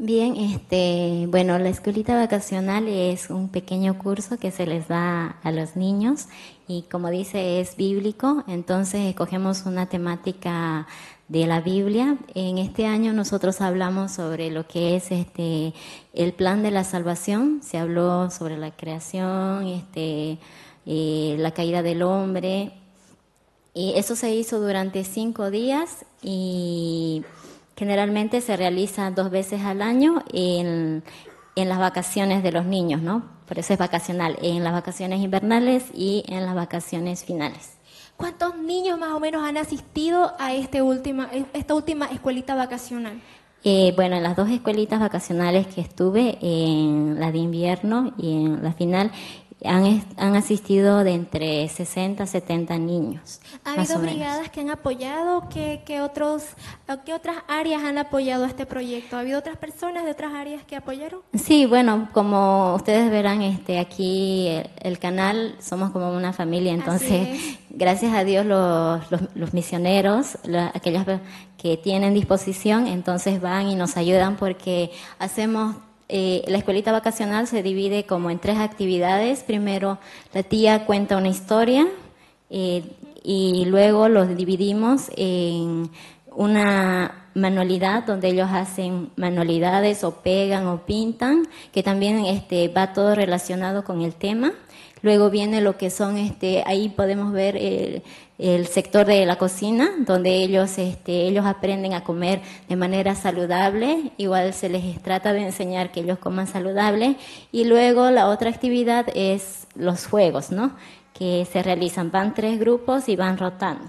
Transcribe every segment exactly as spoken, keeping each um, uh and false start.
Bien, este, bueno, la escuelita vacacional es un pequeño curso que se les da a los niños y como dice es bíblico, entonces escogemos una temática de la Biblia. En este año nosotros hablamos sobre lo que es este el plan de la salvación, se habló sobre la creación, este, eh, la caída del hombre, y eso se hizo durante cinco días y generalmente se realiza dos veces al año en, en las vacaciones de los niños, ¿no? Por eso es vacacional, en las vacaciones invernales y en las vacaciones finales. ¿Cuántos niños más o menos han asistido a este última, esta última escuelita vacacional? Eh, bueno, en las dos escuelitas vacacionales que estuve, en la de invierno y en la final, han, han asistido de entre sesenta a setenta niños. ¿Ha habido brigadas que han apoyado? ¿Qué, qué, otros, ¿Qué otras áreas han apoyado este proyecto? ¿Ha habido otras personas de otras áreas que apoyaron? Sí, bueno, como ustedes verán, este, aquí el, el canal somos como una familia, entonces gracias a Dios los, los, los misioneros, la, aquellos que tienen disposición, entonces van y nos ayudan porque hacemos... Eh, la escuelita vacacional se divide como en tres actividades. Primero, la tía cuenta una historia eh, y luego los dividimos en una manualidad donde ellos hacen manualidades o pegan o pintan, que también este, va todo relacionado con el tema. Luego viene lo que son, este, ahí podemos ver el, el sector de la cocina, donde ellos, este, ellos aprenden a comer de manera saludable. Igual se les trata de enseñar que ellos coman saludable. Y luego la otra actividad es los juegos, ¿no? Que se realizan. Van tres grupos y van rotando.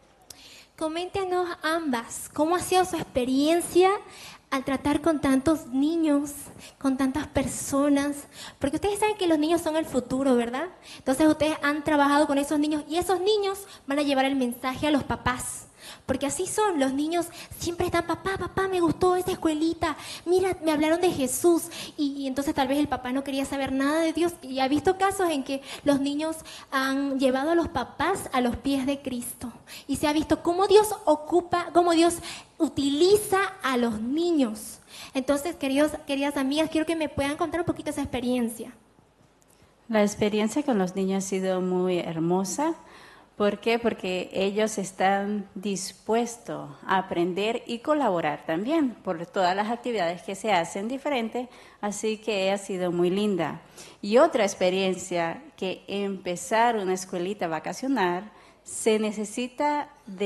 Coméntenos ambas, ¿cómo ha sido su experiencia al tratar con tantos niños, con tantas personas? Porque ustedes saben que los niños son el futuro, ¿verdad? Entonces ustedes han trabajado con esos niños y esos niños van a llevar el mensaje a los papás. Porque así son, los niños siempre están, papá, papá, me gustó esa escuelita, mira, me hablaron de Jesús, y, y entonces tal vez el papá no quería saber nada de Dios, y ha visto casos en que los niños han llevado a los papás a los pies de Cristo, y se ha visto cómo Dios ocupa, cómo Dios utiliza a los niños. Entonces, queridos, queridas amigas, quiero que me puedan contar un poquito esa experiencia. La experiencia con los niños ha sido muy hermosa. ¿Por qué? Porque ellos están dispuestos a aprender y colaborar también por todas las actividades que se hacen diferentes, así que ha sido muy linda. Y otra experiencia, que empezar una escuelita vacacional se necesita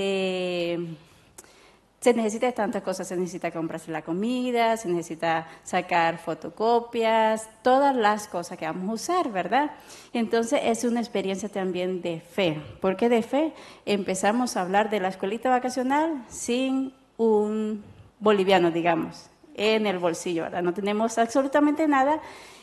de... Se necesita de tantas cosas, se necesita comprarse la comida, se necesita sacar fotocopias, todas las cosas que vamos a usar, ¿verdad? Entonces es una experiencia también de fe, porque de fe empezamos a hablar de la escuelita vacacional sin un boliviano, digamos, en el bolsillo, ¿verdad? No tenemos absolutamente nada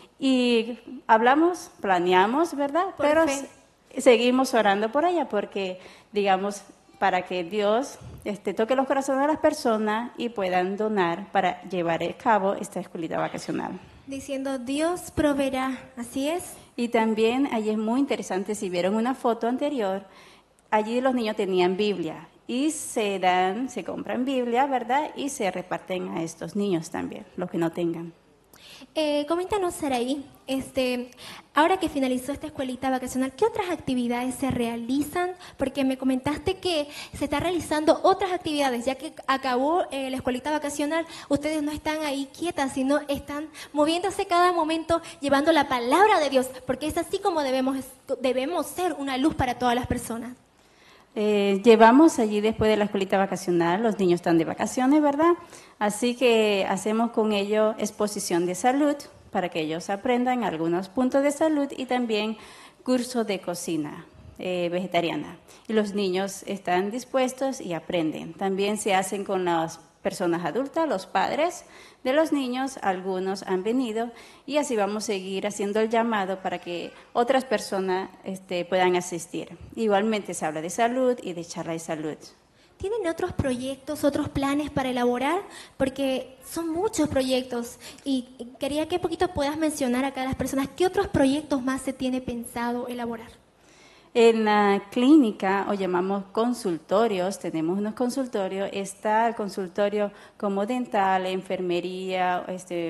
y hablamos, planeamos, ¿verdad? Por Pero fe. Seguimos orando por ella porque, digamos, para que Dios este, toque los corazones de las personas y puedan donar para llevar a cabo esta escuelita vacacional. Diciendo, Dios proveerá, así es. Y también allí es muy interesante, si vieron una foto anterior, allí los niños tenían Biblia y se dan, se compran Biblia, ¿verdad? Y se reparten a estos niños también, los que no tengan. Eh, coméntanos, Saraí, este, ahora que finalizó esta escuelita vacacional, ¿qué otras actividades se realizan? Porque me comentaste que se está realizando otras actividades, ya que acabó eh, la escuelita vacacional, ustedes no están ahí quietas, sino están moviéndose cada momento, llevando la palabra de Dios, porque es así como debemos, debemos ser una luz para todas las personas. Eh, llevamos allí después de la escuelita vacacional, los niños están de vacaciones, ¿verdad? Así que hacemos con ellos exposición de salud para que ellos aprendan algunos puntos de salud y también curso de cocina eh, vegetariana. Y los niños están dispuestos y aprenden. También se hacen con las personas adultas, los padres de los niños, algunos han venido y así vamos a seguir haciendo el llamado para que otras personas este, puedan asistir. Igualmente se habla de salud y de charla de salud. ¿Tienen otros proyectos, otros planes para elaborar? Porque son muchos proyectos y quería que un poquito puedas mencionar acá a las personas qué otros proyectos más se tiene pensado elaborar. En la clínica, o llamamos consultorios, tenemos unos consultorios, está el consultorio como dental, enfermería, este,